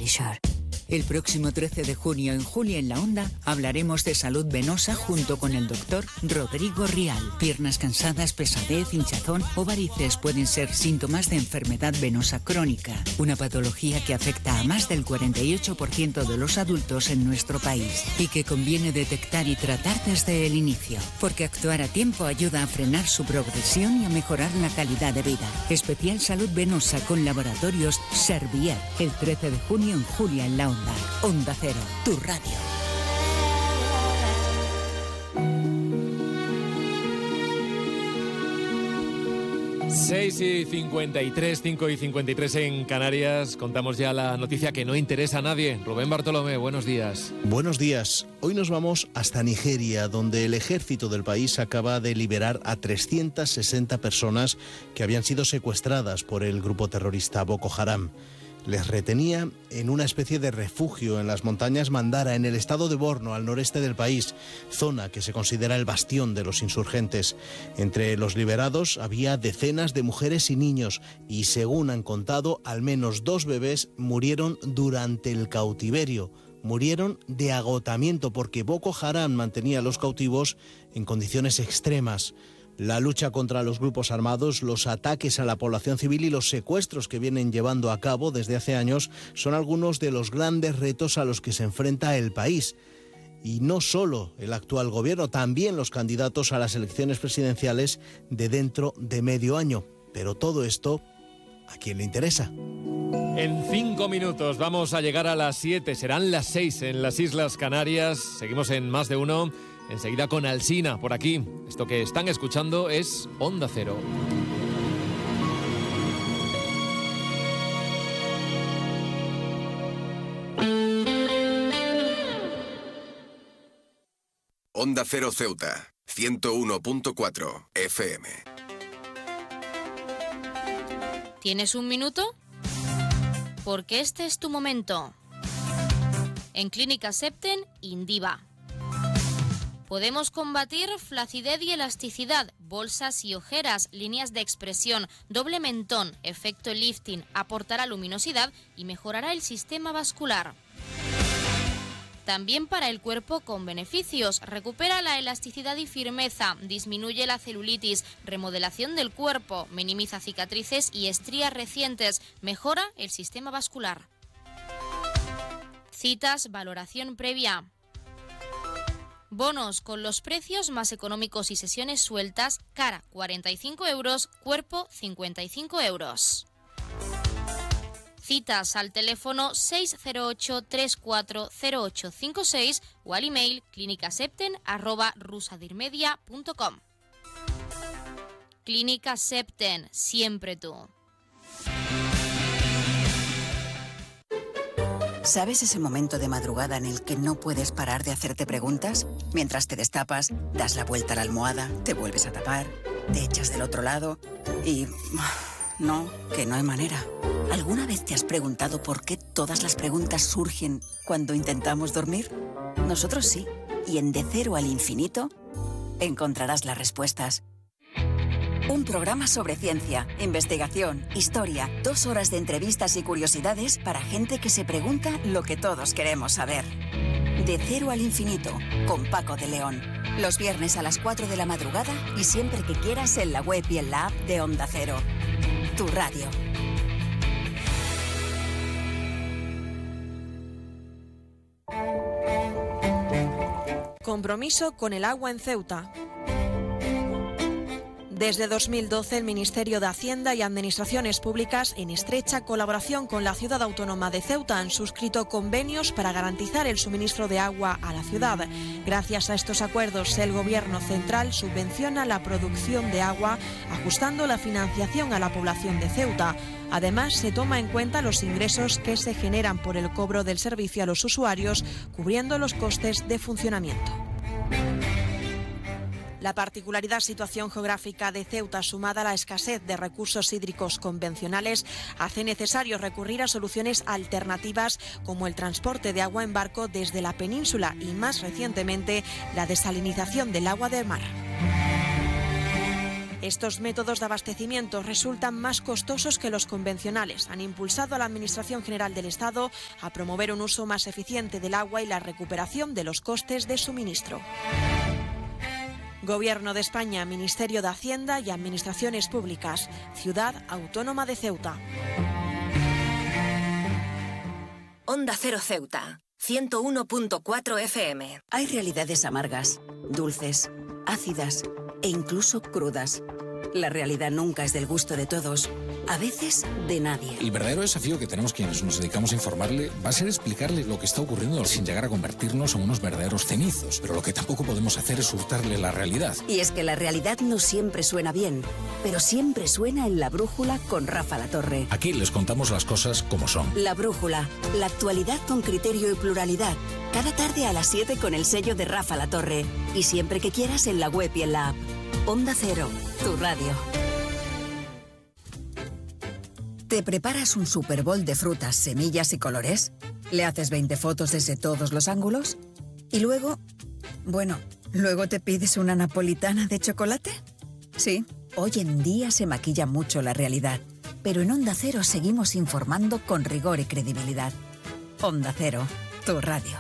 Bayshore. El próximo 13 de junio en Julia en la Onda hablaremos de salud venosa junto con el doctor Rodrigo Rial. Piernas cansadas, pesadez, hinchazón o varices pueden ser síntomas de enfermedad venosa crónica, una patología que afecta a más del 48% de los adultos en nuestro país y que conviene detectar y tratar desde el inicio, porque actuar a tiempo ayuda a frenar su progresión y a mejorar la calidad de vida. Especial salud venosa con laboratorios Servier, el 13 de junio en Julia en la Onda. Onda Cero, tu radio. Seis y 53, 5 y 53 en Canarias. Contamos ya la noticia que no interesa a nadie. Rubén Bartolomé, buenos días. Buenos días. Hoy nos vamos hasta Nigeria, donde el ejército del país acaba de liberar a 360 personas que habían sido secuestradas por el grupo terrorista Boko Haram. Les retenía en una especie de refugio en las montañas Mandara, en el estado de Borno, al noreste del país, zona que se considera el bastión de los insurgentes. Entre los liberados había decenas de mujeres y niños y, según han contado, al menos 2 bebés murieron durante el cautiverio. Murieron de agotamiento porque Boko Haram mantenía a los cautivos en condiciones extremas. La lucha contra los grupos armados, los ataques a la población civil y los secuestros que vienen llevando a cabo desde hace años son algunos de los grandes retos a los que se enfrenta el país. Y no solo el actual gobierno, también los candidatos a las elecciones presidenciales de dentro de medio año. Pero todo esto, ¿a quién le interesa? En 5 minutos vamos a llegar a las 7, serán las 6 en las Islas Canarias. Seguimos en Más de Uno. Enseguida con Alsina, por aquí. Esto que están escuchando es Onda Cero. Onda Cero Ceuta, 101.4 FM. ¿Tienes un minuto? Porque este es tu momento. En Clínica Septen, Indiva. Podemos combatir flacidez y elasticidad, bolsas y ojeras, líneas de expresión, doble mentón, efecto lifting, aportará luminosidad y mejorará el sistema vascular. También para el cuerpo con beneficios, recupera la elasticidad y firmeza, disminuye la celulitis, remodelación del cuerpo, minimiza cicatrices y estrías recientes, mejora el sistema vascular. Citas, valoración previa. Bonos con los precios más económicos y sesiones sueltas, cara 45 euros, cuerpo 55 euros. Citas al teléfono 608-340856 o al email clinicasepten@rusadirmedia.com. Clínica Septen, siempre tú. ¿Sabes ese momento de madrugada en el que no puedes parar de hacerte preguntas? Mientras te destapas, das la vuelta a la almohada, te vuelves a tapar, te echas del otro lado y... no, que no hay manera. ¿Alguna vez te has preguntado por qué todas las preguntas surgen cuando intentamos dormir? Nosotros sí. Y en De Cero al Infinito encontrarás las respuestas. Un programa sobre ciencia, investigación, historia, 2 horas de entrevistas y curiosidades para gente que se pregunta lo que todos queremos saber. De Cero al Infinito, con Paco de León. Los viernes a las 4 de la madrugada y siempre que quieras en la web y en la app de Onda Cero. Tu radio. Compromiso con el agua en Ceuta. Desde 2012, el Ministerio de Hacienda y Administraciones Públicas, en estrecha colaboración con la Ciudad Autónoma de Ceuta, han suscrito convenios para garantizar el suministro de agua a la ciudad. Gracias a estos acuerdos, el Gobierno central subvenciona la producción de agua, ajustando la financiación a la población de Ceuta. Además, se toma en cuenta los ingresos que se generan por el cobro del servicio a los usuarios, cubriendo los costes de funcionamiento. La particularidad situación geográfica de Ceuta, sumada a la escasez de recursos hídricos convencionales, hace necesario recurrir a soluciones alternativas como el transporte de agua en barco desde la península y, más recientemente, la desalinización del agua del mar. Estos métodos de abastecimiento resultan más costosos que los convencionales. Han impulsado a la Administración General del Estado a promover un uso más eficiente del agua y la recuperación de los costes de suministro. Gobierno de España, Ministerio de Hacienda y Administraciones Públicas, Ciudad Autónoma de Ceuta. Onda Cero Ceuta, 101.4 FM. Hay realidades amargas, dulces, ácidas e incluso crudas. La realidad nunca es del gusto de todos, a veces de nadie. El verdadero desafío que tenemos quienes nos dedicamos a informarle va a ser explicarle lo que está ocurriendo sin llegar a convertirnos en unos verdaderos cenizos. Pero lo que tampoco podemos hacer es hurtarle la realidad. Y es que la realidad no siempre suena bien, pero siempre suena en La Brújula con Rafa Latorre. Aquí les contamos las cosas como son. La Brújula, la actualidad con criterio y pluralidad. Cada tarde a las 7 con el sello de Rafa Latorre. Y siempre que quieras en la web y en la app. Onda Cero, tu radio. ¿Te preparas un Super Bowl de frutas, semillas y colores? ¿Le haces 20 fotos desde todos los ángulos? ¿Y luego te pides una napolitana de chocolate? Sí, hoy en día se maquilla mucho la realidad, pero en Onda Cero seguimos informando con rigor y credibilidad. Onda Cero, tu radio.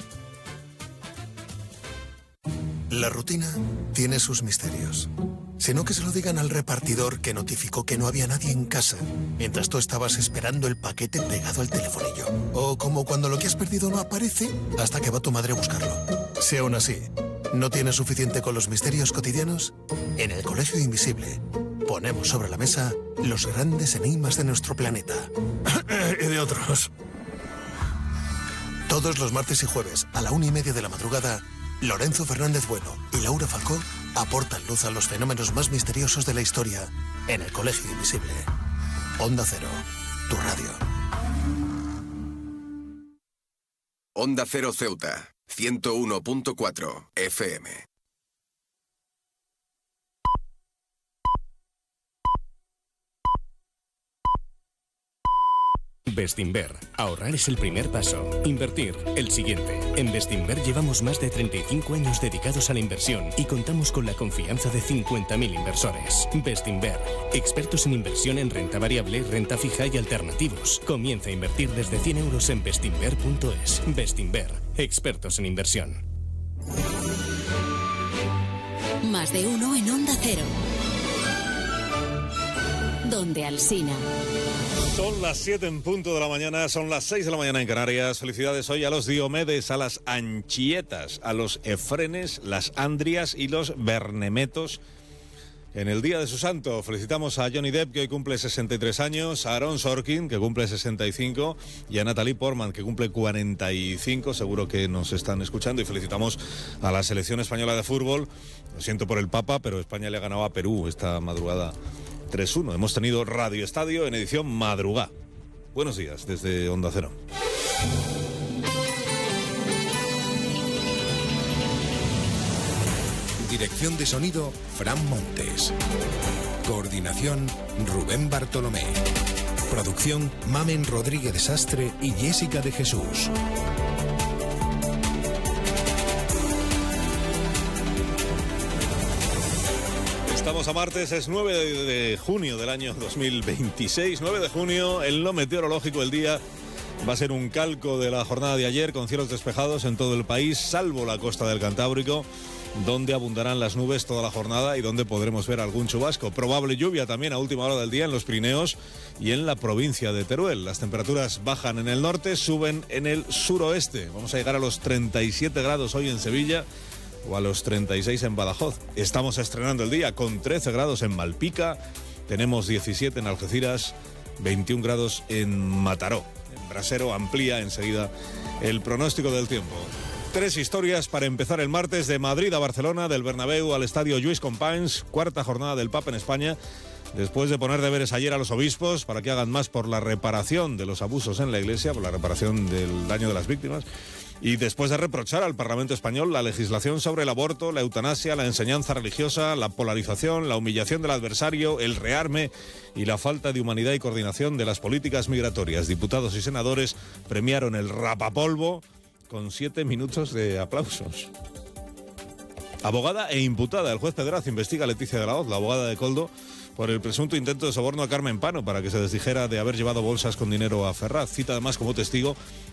La rutina tiene sus misterios. Sino que se lo digan al repartidor que notificó que no había nadie en casa mientras tú estabas esperando el paquete pegado al telefonillo. O como cuando lo que has perdido no aparece hasta que va tu madre a buscarlo. Si aún así no tienes suficiente con los misterios cotidianos, en el Colegio Invisible ponemos sobre la mesa los grandes enigmas de nuestro planeta. Y de otros. Todos los martes y jueves a la 1:30 de la madrugada, Lorenzo Fernández Bueno y Laura Falcó aportan luz a los fenómenos más misteriosos de la historia en el Colegio Invisible. Onda Cero, tu radio. Onda Cero Ceuta, 101.4 FM. Bestinver. Ahorrar es el primer paso. Invertir, el siguiente. En Bestinver llevamos más de 35 años dedicados a la inversión y contamos con la confianza de 50.000 inversores. Bestinver. Expertos en inversión en renta variable, renta fija y alternativos. Comienza a invertir desde 100 euros en bestinver.es. Bestinver. Expertos en inversión. Más de uno en Onda Cero. Donde Alsina. Son las 7 en punto de la mañana, son las 6 de la mañana en Canarias. Felicidades hoy a los Diomedes, a las Anchietas, a los Efrenes, las Andrias y los Bernemetos. En el día de su santo felicitamos a Johnny Depp, que hoy cumple 63 años, a Aaron Sorkin, que cumple 65, y a Natalie Portman, que cumple 45. Seguro que nos están escuchando. Y felicitamos a la selección española de fútbol. Lo siento por el Papa, pero España le ha ganado a Perú esta madrugada 3-1. Hemos tenido Radio Estadio en edición madrugá. Buenos días desde Onda Cero. Dirección de sonido, Fran Montes. Coordinación, Rubén Bartolomé. Producción, Mamen Rodríguez de Sastre y Jessica de Jesús. Estamos a martes, es 9 de junio del año 2026. 9 de junio, en lo meteorológico el día va a ser un calco de la jornada de ayer, con cielos despejados en todo el país, salvo la costa del Cantábrico, donde abundarán las nubes toda la jornada y donde podremos ver algún chubasco. Probable lluvia también a última hora del día en los Pirineos y en la provincia de Teruel. Las temperaturas bajan en el norte, suben en el suroeste. Vamos a llegar a los 37 grados hoy en Sevilla o a los 36 en Badajoz. Estamos estrenando el día con 13 grados en Malpica, tenemos 17 en Algeciras, 21 grados en Mataró. En Brasero amplía enseguida el pronóstico del tiempo. 3 historias para empezar el martes: de Madrid a Barcelona, del Bernabéu al estadio Lluís Companys, cuarta jornada del Papa en España, después de poner deberes ayer a los obispos para que hagan más por la reparación de los abusos en la Iglesia, por la reparación del daño de las víctimas, y después de reprochar al Parlamento español la legislación sobre el aborto, la eutanasia, la enseñanza religiosa, la polarización, la humillación del adversario, el rearme y la falta de humanidad y coordinación de las políticas migratorias. Diputados y senadores premiaron el rapapolvo con 7 minutos de aplausos. Abogada e imputada. El juez Pedraza investiga a Leticia de la Hoz, la abogada de Koldo, por el presunto intento de soborno a Carmen Pano para que se desdijera de haber llevado bolsas con dinero a Ferraz. Cita además como testigo